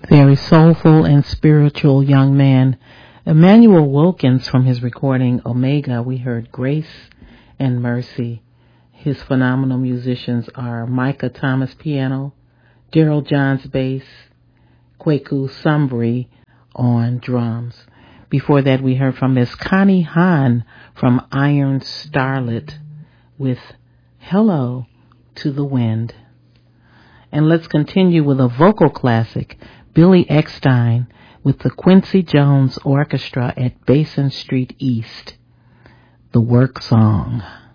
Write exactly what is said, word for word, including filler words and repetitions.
Very soulful and spiritual young man. Emmanuel Wilkins, from his recording Omega, we heard Grace and Mercy. His phenomenal musicians are Micah Thomas piano, Daryl Johns bass, Kweku Sumbri on drums. Before that, we heard from Miss Connie Hahn from Iron Starlet with Hello to the Wind. And let's continue with a vocal classic, Billy Eckstine with the Quincy Jones Orchestra at Basin Street East, the Work Song.